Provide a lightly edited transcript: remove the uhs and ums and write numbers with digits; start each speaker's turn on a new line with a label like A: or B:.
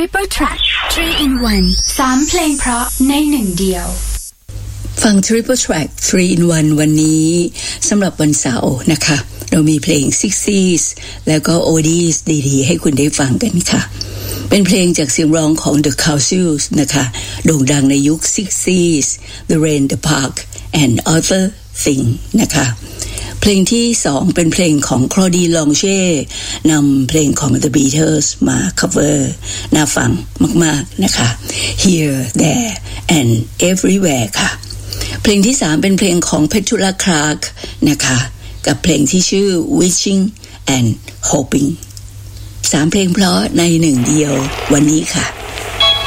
A: Triple Track 3 in 1 3 เพลงเพราะใน1เดียว
B: ฟัง Triple Track 3 in 1 วันนี้สำหรับวันเสาร์นะคะเรามีเพลง 60s แล้วก็ oldies ดีๆให้คุณได้ฟังกันค่ะเป็นเพลงจากเสียงร้องของ The Casuals นะคะโด่งดังในยุค 60s The Rain the Park and Other Thing นะคะเพลงที่2เป็นเพลงของคลอดีลองเช่นำเพลงของ The Beatles มา cover น่าฟังมากๆนะคะ Here There and Everywhere ค่ะเพลงที่3เป็นเพลงของ Petula Clark นะคะกับเพลงที่ชื่อ Wishing and Hoping 3 เพลงเพราะใน1เดียววันนี้ค่ะ